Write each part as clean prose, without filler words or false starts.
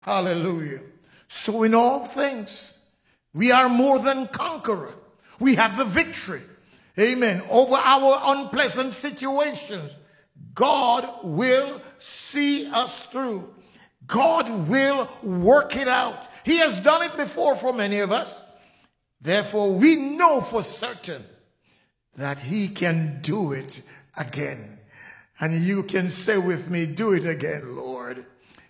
Hallelujah. So in all things, we are more than conqueror. We have the victory. Amen. Over our unpleasant situations, God will see us through. God will work it out. He has done it before for many of us. Therefore, we know for certain that he can do it again. And you can say with me, do it again, Lord.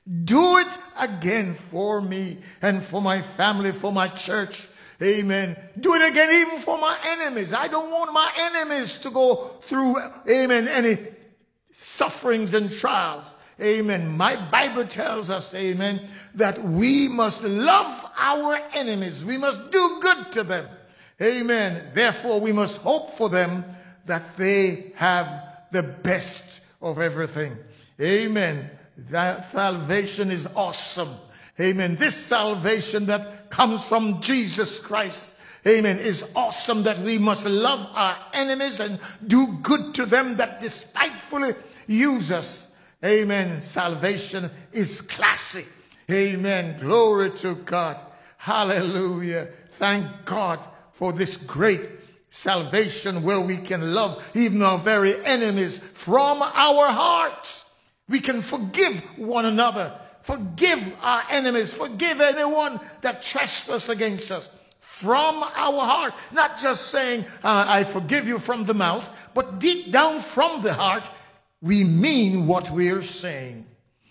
Do it again for me and for my family, for my church. Amen. Do it again even for my enemies. I don't want my enemies to go through, amen, any sufferings and trials. Amen. My Bible tells us, amen, that we must love our enemies. We must do good to them. Amen. Therefore, we must hope for them that they have the best of everything. Amen. That salvation is awesome. Amen. This salvation that comes from Jesus Christ, amen, is awesome, that we must love our enemies and do good to them that despitefully use us. Amen. Salvation is classic. Amen. Glory to God. Hallelujah. Thank God for this great salvation where we can love even our very enemies from our hearts. We can forgive one another, forgive our enemies, forgive anyone that trespass against us from our heart. Not just saying, I forgive you from the mouth, but deep down from the heart, we mean what we are saying.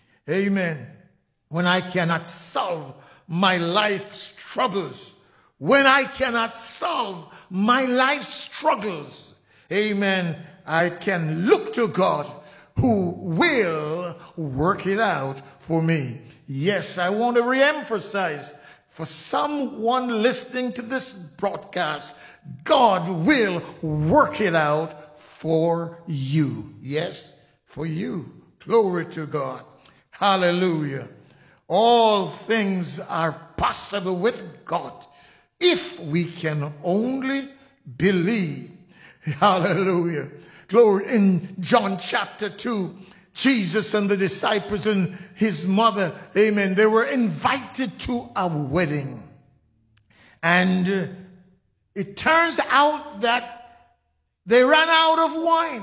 Amen. When I cannot solve my life's troubles, when I cannot solve my life's struggles, amen, I can look to God who will work it out for me. Yes, I want to reemphasize for someone listening to this broadcast, God will work it out for you. Yes, for you. Glory to God. Hallelujah. All things are possible with God if we can only believe. Hallelujah. Glory. In John chapter 2, Jesus and the disciples and his mother, amen, they were invited to a wedding. And it turns out that they ran out of wine.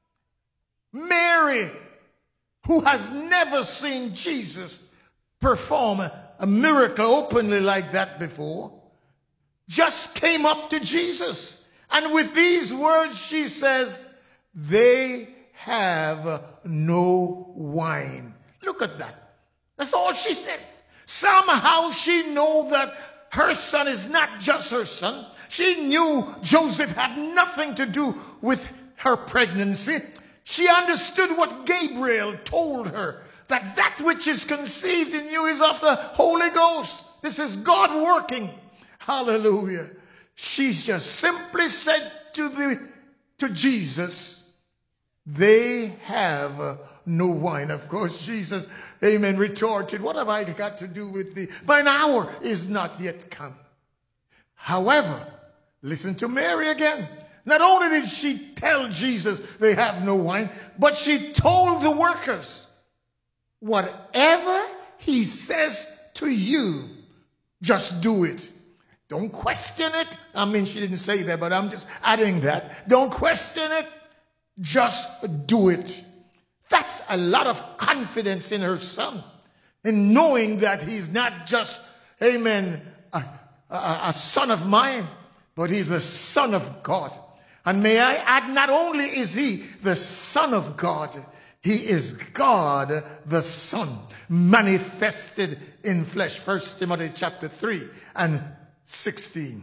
Mary, who has never seen Jesus perform a miracle openly like that before, just came up to Jesus. And with these words, she says, they have no wine. Look at that. That's all she said. Somehow she knew that her son is not just her son. She knew Joseph had nothing to do with her pregnancy. She understood what Gabriel told her, that that which is conceived in you is of the Holy Ghost. This is God working. Hallelujah. She just simply said to Jesus, they have no wine. Of course, Jesus, amen, retorted, what have I got to do with thee? Mine hour is not yet come. However, listen to Mary again. Not only did she tell Jesus they have no wine, but she told the workers, whatever he says to you, just do it. Don't question it. I mean, she didn't say that, but I'm just adding that. Don't question it. Just do it. That's a lot of confidence in her son, in knowing that he's not just, amen, a son of mine, but he's the Son of God. And may I add, not only is he the Son of God, he is God the Son, manifested in flesh. 1 Timothy chapter 3 and 16.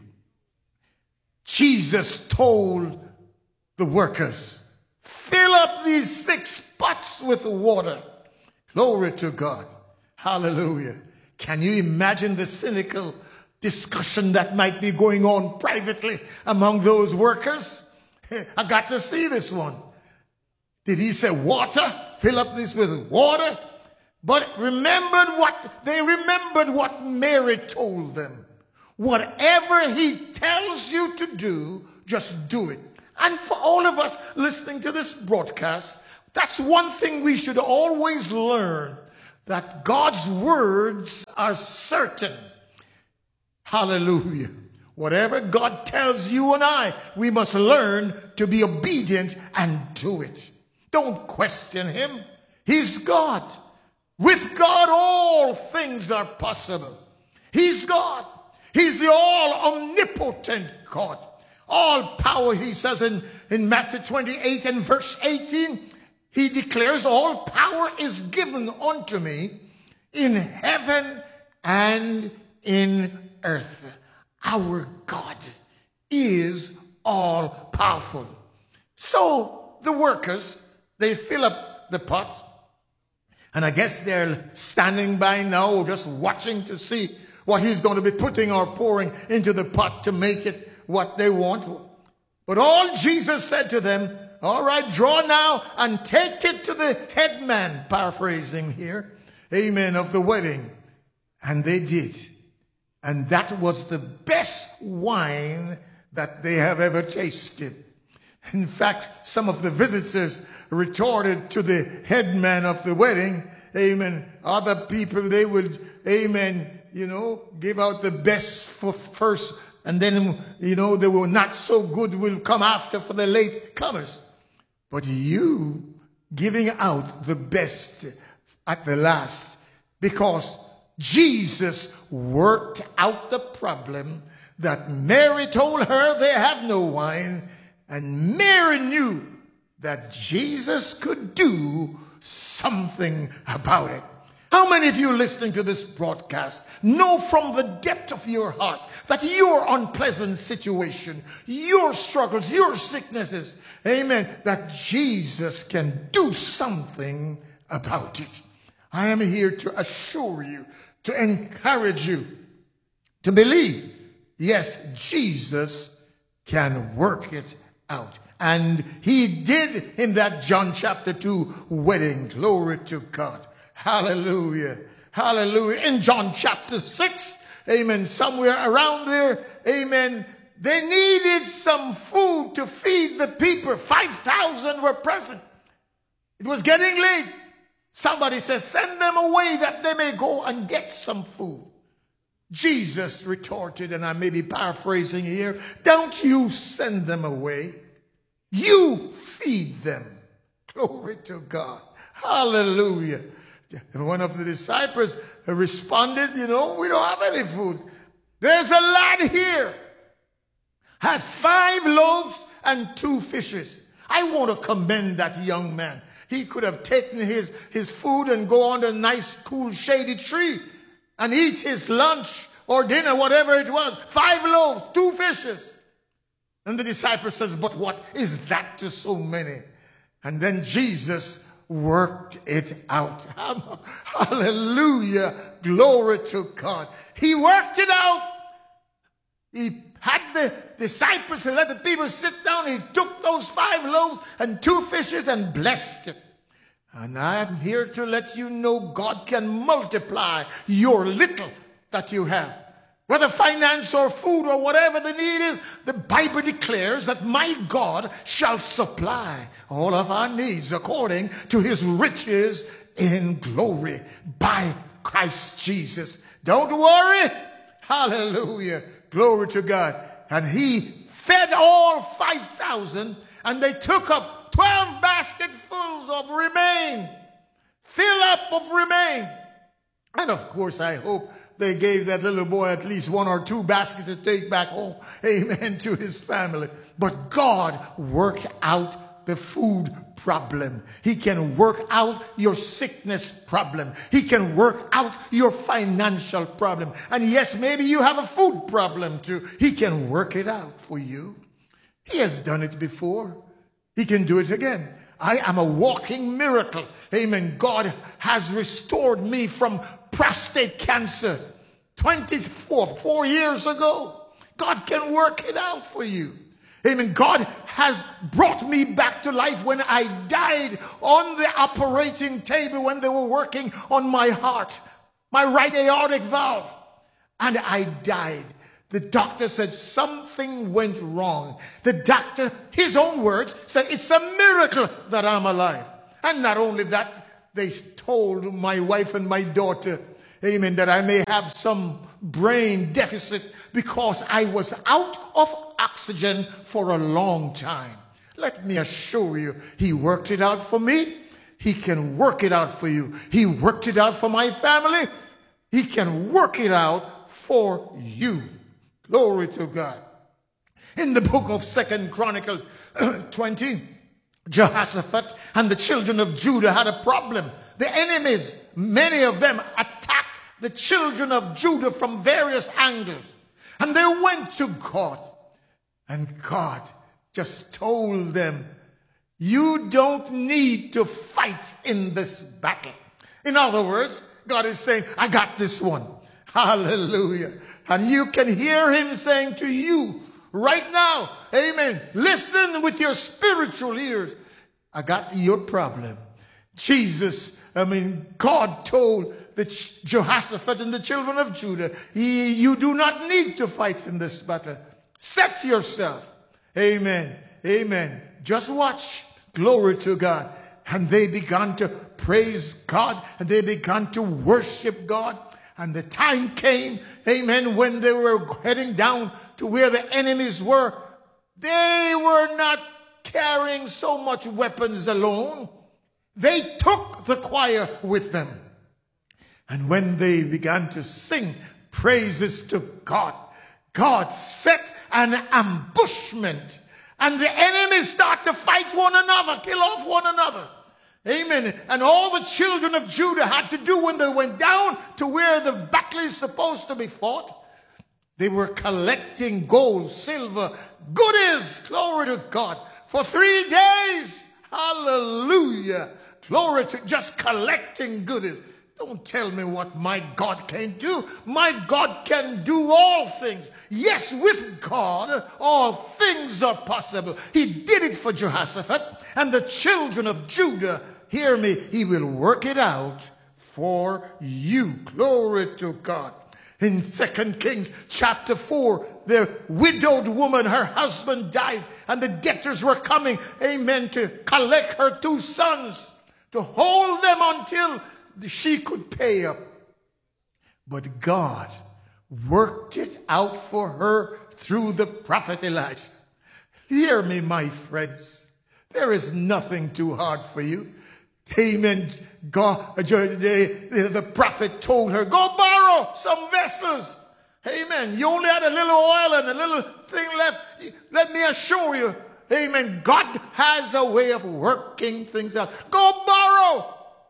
Jesus told the workers, fill up these 6 pots with water. Glory to God. Hallelujah. Can you imagine the cynical discussion that might be going on privately among those workers? I got to see this one. Did he say water? Fill up this with water? But they remembered what Mary told them. Whatever he tells you to do, just do it. And for all of us listening to this broadcast, that's one thing we should always learn, that God's words are certain. Hallelujah. Whatever God tells you and I, we must learn to be obedient and do it. Don't question him. He's God. With God, all things are possible. He's God. He's the all-omnipotent God. All power, he says in Matthew 28 and verse 18, he declares, all power is given unto me in heaven and in earth. Our God is all powerful. So the workers, they fill up the pot. And I guess they're standing by now, just watching to see what he's going to be putting or pouring into the pot to make it what they want. But all Jesus said to them, all right, draw now and take it to the headman, paraphrasing here, amen, of the wedding. And they did. And that was the best wine that they have ever tasted. In fact, some of the visitors retorted to the headman of the wedding, amen. Other people, they would, amen, give out the best for first, and then, they were not so good will come after for the late comers. But you giving out the best at the last, because Jesus worked out the problem that Mary told her they have no wine, and Mary knew that Jesus could do something about it. How many of you listening to this broadcast know from the depth of your heart that your unpleasant situation, your struggles, your sicknesses, amen, that Jesus can do something about it? I am here to assure you, to encourage you, to believe, yes, Jesus can work it out. And he did in that John chapter 2 wedding. Glory to God. Hallelujah. Hallelujah. In John chapter 6, amen, somewhere around there, amen, they needed some food to feed the people. 5,000 were present. It was getting late. Somebody says, send them away that they may go and get some food. Jesus retorted, and I may be paraphrasing here, don't you send them away. You feed them. Glory to God. Hallelujah. One of the disciples responded, we don't have any food. There's a lad here, has 5 loaves and 2 fishes. I want to commend that young man. He could have taken his food and go under a nice, cool, shady tree and eat his lunch or dinner, whatever it was. 5 loaves, 2 fishes. And the disciple says, but what is that to so many? And then Jesus worked it out. Hallelujah. Glory to God. He worked it out. He had the disciples to let the people sit down. He took those 5 loaves and 2 fishes and blessed it. And I'm here to let you know God can multiply your little that you have. Whether finance or food or whatever the need is, the Bible declares that my God shall supply all of our needs according to his riches in glory by Christ Jesus. Don't worry. Hallelujah. Glory to God. And he fed all 5,000, and they took up 12 basketfuls of remain. Fill up of remain. And of course, I hope they gave that little boy at least 1 or 2 baskets to take back home, amen, to his family. But God worked out the food problem. He can work out your sickness problem. He can work out your financial problem. And yes, maybe you have a food problem too. He can work it out for you. He has done it before. He can do it again. I am a walking miracle. Amen. God has restored me from prostate cancer 4 years ago. God can work it out for you. Amen. God has brought me back to life when I died on the operating table when they were working on my heart, my right aortic valve, and I died. The doctor said something went wrong. The doctor, his own words, said it's a miracle that I'm alive. And not only that, they told my wife and my daughter, amen, that I may have some brain deficit because I was out of oxygen for a long time. Let me assure you, he worked it out for me. He can work it out for you. He worked it out for my family. He can work it out for you. Glory to God. In the book of 2 Chronicles 20, Jehoshaphat and the children of Judah had a problem. The enemies, many of them, attacked the children of Judah from various angles. And they went to God. And God just told them, you don't need to fight in this battle. In other words, God is saying, I got this one. Hallelujah. And you can hear him saying to you right now, amen, listen with your spiritual ears. I got your problem. God told Jehoshaphat and the children of Judah, you do not need to fight in this battle. Set yourself. Amen. Amen. Just watch. Glory to God. And they began to praise God, and they began to worship God. And the time came, amen, when they were heading down to where the enemies were. They were not carrying so much weapons alone. They took the choir with them. And when they began to sing praises to God, God set an ambushment. And the enemies start to fight one another, kill off one another. Amen. And all the children of Judah had to do when they went down to where the battle is supposed to be fought, they were collecting gold, silver, goodies, glory to God, for 3 days. Hallelujah. Glory to just collecting goodies. Don't tell me what my God can do. My God can do all things. Yes, with God, all things are possible. He did it for Jehoshaphat and the children of Judah. Hear me, he will work it out for you. Glory to God. In 2 Kings chapter 4, the widowed woman, her husband died, and the debtors were coming, amen, to collect her 2 sons, to hold them until she could pay up. But God worked it out for her through the prophet Elijah. Hear me, my friends. There is nothing too hard for you. Amen. God, the prophet told her, go borrow some vessels. Amen. You only had a little oil and a little thing left. Let me assure you, amen, God has a way of working things out. Go borrow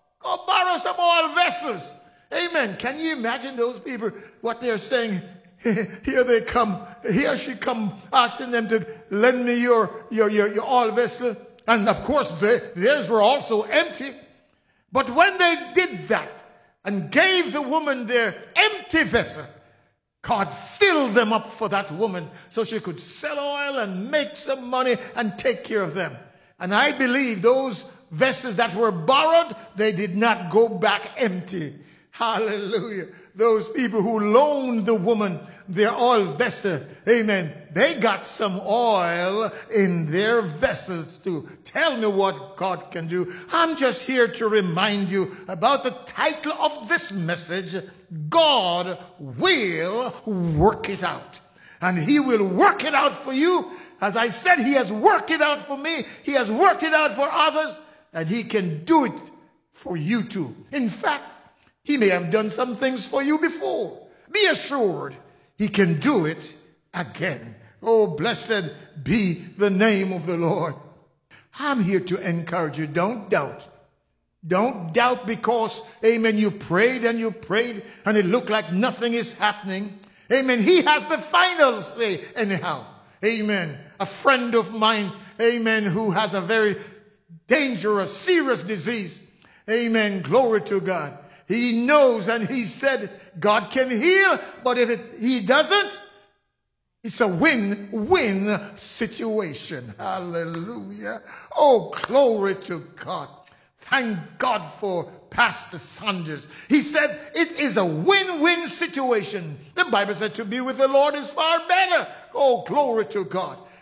some oil vessels. Amen. Can you imagine those people, what they're saying? Here they come. Here she come asking them to lend me your oil vessel. And of course, theirs were also empty. But when they did that and gave the woman their empty vessel, God filled them up for that woman so she could sell oil and make some money and take care of them. And I believe those vessels that were borrowed, they did not go back empty. Hallelujah. Those people who loaned the woman their oil vessel, amen, they got some oil in their vessels too. Tell me what God can do. I'm just here to remind you about the title of this message. God will work it out. And he will work it out for you. As I said, he has worked it out for me. He has worked it out for others. And he can do it for you too. In fact, he may have done some things for you before. Be assured he can do it again. Oh, blessed be the name of the Lord. I'm here to encourage you. Don't doubt. Don't doubt because, amen, you prayed and it looked like nothing is happening. Amen. He has the final say anyhow. Amen. A friend of mine, amen, who has a very dangerous, serious disease. Amen. Glory to God. He knows and he said God can heal, but if he doesn't, it's a win-win situation. Hallelujah. Oh, glory to God. Thank God for Pastor Sanders. He says it is a win-win situation. The Bible said to be with the Lord is far better. Oh, glory to God.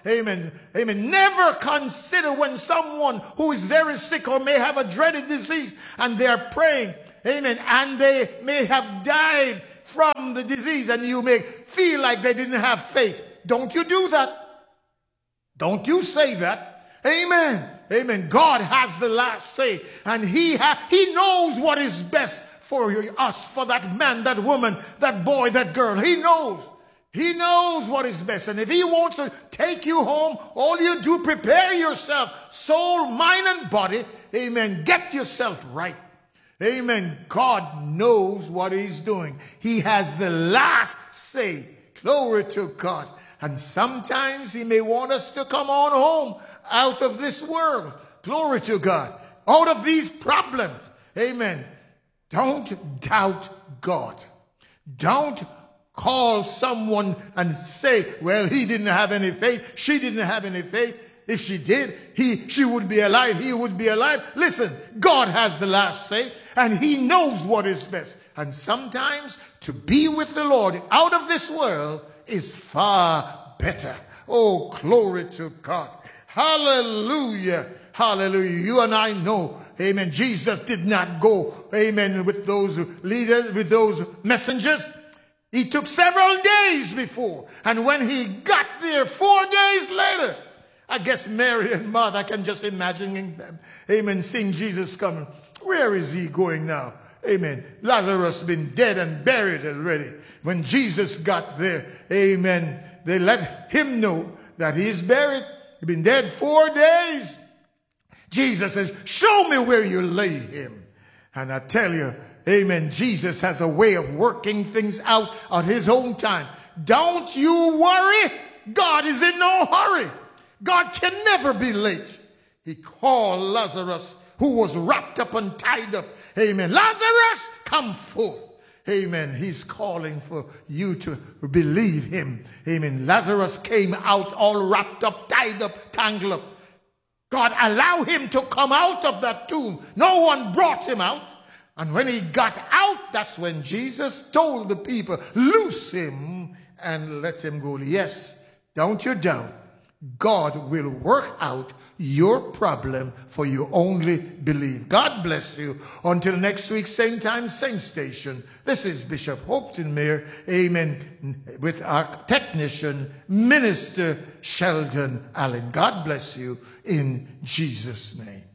Amen. Amen. Never consider when someone who is very sick or may have a dreaded disease and they are praying, amen, and they may have died from the disease and you may feel like they didn't have faith. Don't you do that. Don't you say that. Amen. Amen. God has the last say, and he knows what is best for us, for that man, that woman, that boy, that girl. He knows. He knows what is best. And if he wants to take you home, all you do, prepare yourself, soul, mind, and body. Amen. Get yourself right. Amen. God knows what he's doing. He has the last say. Glory to God. And sometimes he may want us to come on home out of this world. Glory to God. Out of these problems. Amen. Don't doubt God. Don't call someone and say, well, he didn't have any faith. She didn't have any faith. If she did, she would be alive. He would be alive. Listen, God has the last say, and he knows what is best. And sometimes to be with the Lord out of this world is far better. Oh, glory to God. Hallelujah. Hallelujah. You and I know, amen, Jesus did not go, amen, with those leaders, with those messengers. He took several days before. And when he got there 4 days later, I guess Mary and Martha, I can just imagine them, amen, seeing Jesus coming. Where is he going now? Amen. Lazarus been dead and buried already. When Jesus got there, amen, they let him know that he's buried. He's been dead 4 days. Jesus says, show me where you lay him. And I tell you, amen, Jesus has a way of working things out at his own time. Don't you worry. God is in no hurry. God can never be late. He called Lazarus, who was wrapped up and tied up. Amen. Lazarus, come forth. Amen. He's calling for you to believe him. Amen. Lazarus came out all wrapped up, tied up, tangled up. God allowed him to come out of that tomb. No one brought him out. And when he got out, that's when Jesus told the people, loose him and let him go. Yes, don't you doubt. God will work out your problem for you only believe. God bless you. Until next week, same time, same station. This is Bishop Hopton Mayer, amen, with our technician, Minister Sheldon Allen. God bless you in Jesus' name.